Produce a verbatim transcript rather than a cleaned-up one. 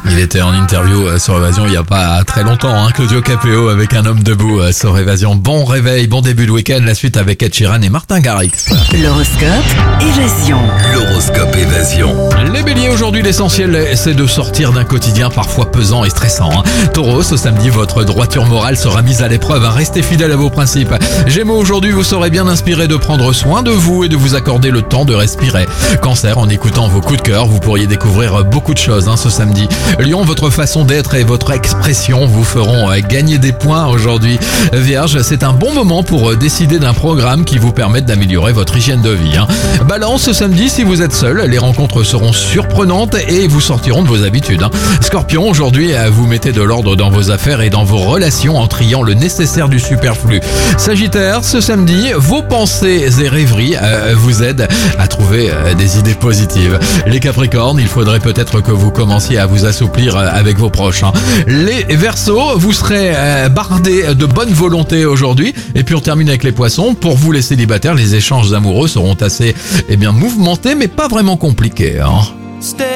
Il était en interview sur Évasion il n'y a pas très longtemps, hein, Claudio Capéo avec Un homme debout sur Évasion. Bon réveil, bon début de week-end, la suite avec Ed Sheeran et Martin Garrix. L'horoscope Évasion. L'horoscope Évasion. Les béliers, aujourd'hui l'essentiel c'est de sortir d'un quotidien parfois pesant et stressant. Hein. Taureau, ce samedi votre droiture morale sera mise à l'épreuve, hein. Restez fidèle à vos principes. Gémeaux, aujourd'hui vous serez bien inspiré de prendre soin de vous et de vous accorder le temps de respirer. Cancer, en écoutant vos coups de cœur, vous pourriez découvrir beaucoup de choses hein, ce samedi. Lion, votre façon d'être et votre expression vous feront gagner des points aujourd'hui. Vierge, c'est un bon moment pour décider d'un programme qui vous permette d'améliorer votre hygiène de vie. Hein. Balance, ce samedi, si vous êtes seul, les rencontres seront surprenantes et vous sortiront de vos habitudes. Hein. Scorpion, aujourd'hui, vous mettez de l'ordre dans vos affaires et dans vos relations en triant le nécessaire du superflu. Sagittaire, ce samedi, vos pensées et rêveries euh, vous aident à trouver euh, des idées positives. Les Capricornes, il faudrait peut-être que vous commenciez à vous assouplir euh, avec vos proches. Hein. Les Verseaux, vous serez euh, bardés de bonne volonté aujourd'hui. Et puis on termine avec les Poissons. Pour vous les célibataires, les échanges amoureux seront assez eh bien, mouvementés mais pas vraiment compliqués. Hein.